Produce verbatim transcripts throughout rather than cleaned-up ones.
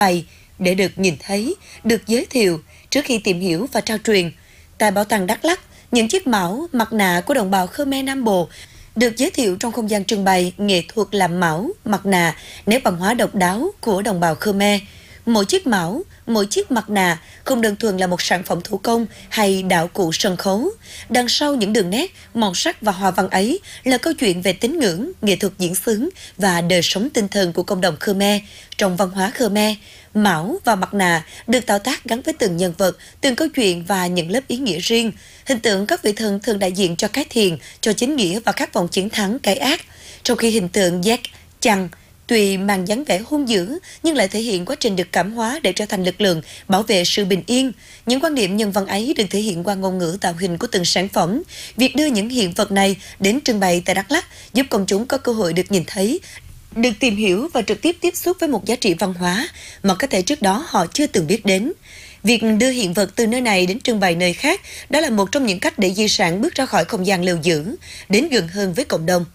bày để được nhìn thấy, được giới thiệu trước khi tìm hiểu và trao truyền. Tại Bảo tàng Đắk Lắk, những chiếc mão, mặt nạ của đồng bào Khmer Nam Bộ được giới thiệu trong không gian trưng bày nghệ thuật làm mão, mặt nạ, nét văn hóa độc đáo của đồng bào Khmer. Mỗi chiếc mão, mỗi chiếc mặt nạ không đơn thuần là một sản phẩm thủ công hay đạo cụ sân khấu. Đằng sau những đường nét, màu sắc và hoa văn ấy là câu chuyện về tín ngưỡng, nghệ thuật diễn xướng và đời sống tinh thần của cộng đồng Khmer. Trong văn hóa Khmer, mão và mặt nạ được tạo tác gắn với từng nhân vật, từng câu chuyện và những lớp ý nghĩa riêng. Hình tượng các vị thần thường đại diện cho cái thiện, cho chính nghĩa và khát vọng chiến thắng cái ác. Trong khi hình tượng Yak, Chằng tuy mang dáng vẻ hung dữ nhưng lại thể hiện quá trình được cảm hóa để trở thành lực lượng bảo vệ sự bình yên. Những quan điểm nhân văn ấy được thể hiện qua ngôn ngữ tạo hình của từng sản phẩm. Việc đưa những hiện vật này đến trưng bày tại Đắk Lắk giúp công chúng có cơ hội được nhìn thấy, được tìm hiểu và trực tiếp tiếp xúc với một giá trị văn hóa mà có thể trước đó họ chưa từng biết đến. Việc đưa hiện vật từ nơi này đến trưng bày nơi khác đó là một trong những cách để di sản bước ra khỏi không gian lưu giữ, đến gần hơn với cộng đồng.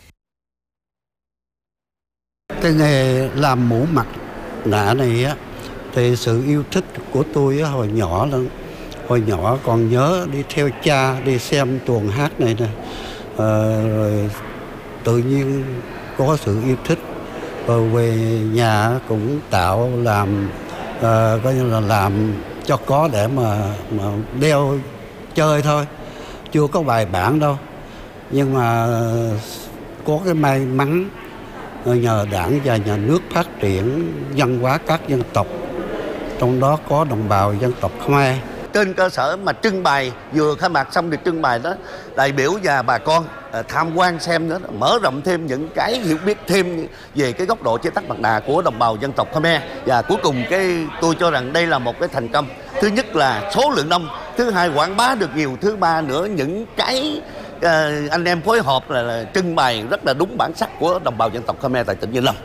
Cái nghề làm mũ mặt nạ này á, thì sự yêu thích của tôi á, hồi nhỏ lắm. Hồi nhỏ còn nhớ đi theo cha đi xem tuồng hát này nè. À, rồi tự nhiên có sự yêu thích. Rồi về nhà cũng tạo làm, à, coi như là làm cho có để mà, mà đeo chơi thôi. Chưa có bài bản đâu. Nhưng mà có cái may mắn nhờ Đảng và Nhà nước phát triển văn hóa các dân tộc, trong đó có đồng bào dân tộc Khmer. Trên cơ sở mà trưng bày, vừa khai mạc xong được trưng bày đó, đại biểu và bà con tham quan xem nữa, mở rộng thêm những cái hiểu biết thêm về cái góc độ chế tác mặt nạ của đồng bào dân tộc Khmer. Và cuối cùng cái tôi cho rằng đây là một cái thành công. Thứ nhất là số lượng đông, thứ hai quảng bá được nhiều, thứ ba nữa những cái uh, anh em phối hợp là, là trưng bày rất là đúng bản sắc của đồng bào dân tộc Khmer tại tỉnh Vĩnh Long.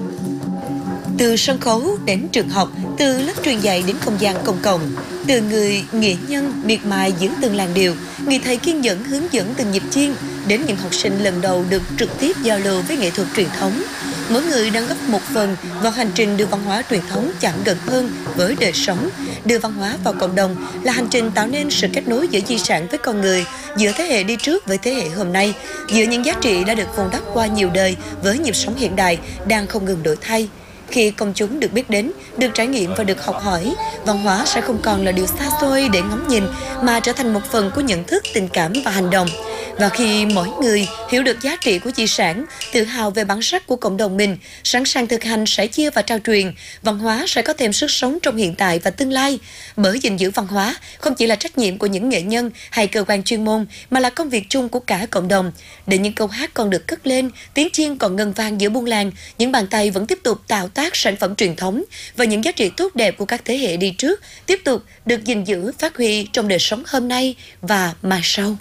Từ sân khấu đến trường học, từ lớp truyền dạy đến không gian công cộng, từ người nghệ nhân miệt mài giữ từng làn điệu, người thầy kiên nhẫn hướng dẫn từng nhịp chiên, đến những học sinh lần đầu được trực tiếp giao lưu với nghệ thuật truyền thống. Mỗi người đang góp một phần vào hành trình đưa văn hóa truyền thống chạm gần hơn với đời sống. Đưa văn hóa vào cộng đồng là hành trình tạo nên sự kết nối giữa di sản với con người, giữa thế hệ đi trước với thế hệ hôm nay, giữa những giá trị đã được vun đắp qua nhiều đời với nhịp sống hiện đại đang không ngừng đổi thay. Khi công chúng được biết đến, được trải nghiệm và được học hỏi, văn hóa sẽ không còn là điều xa xôi để ngắm nhìn, mà trở thành một phần của nhận thức, tình cảm và hành động. Và khi mỗi người hiểu được giá trị của di sản, tự hào về bản sắc của cộng đồng mình, sẵn sàng thực hành, sẻ chia và trao truyền, văn hóa sẽ có thêm sức sống trong hiện tại và tương lai. Bởi gìn giữ văn hóa không chỉ là trách nhiệm của những nghệ nhân hay cơ quan chuyên môn, mà là công việc chung của cả cộng đồng. Để những câu hát còn được cất lên, tiếng chiêng còn ngân vang giữa buôn làng, những bàn tay vẫn tiếp tục tạo tác sản phẩm truyền thống và những giá trị tốt đẹp của các thế hệ đi trước tiếp tục được gìn giữ, phát huy trong đời sống hôm nay và mai sau.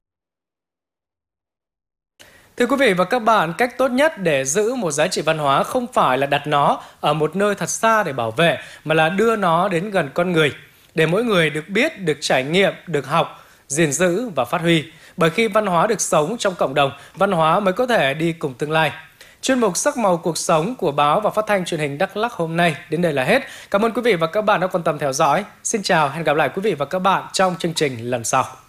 Thưa quý vị và các bạn, cách tốt nhất để giữ một giá trị văn hóa không phải là đặt nó ở một nơi thật xa để bảo vệ, mà là đưa nó đến gần con người, để mỗi người được biết, được trải nghiệm, được học, gìn giữ và phát huy. Bởi khi văn hóa được sống trong cộng đồng, văn hóa mới có thể đi cùng tương lai. Chuyên mục Sắc màu cuộc sống của báo và phát thanh truyền hình Đắk Lắk hôm nay đến đây là hết. Cảm ơn quý vị và các bạn đã quan tâm theo dõi. Xin chào, hẹn gặp lại quý vị và các bạn trong chương trình lần sau.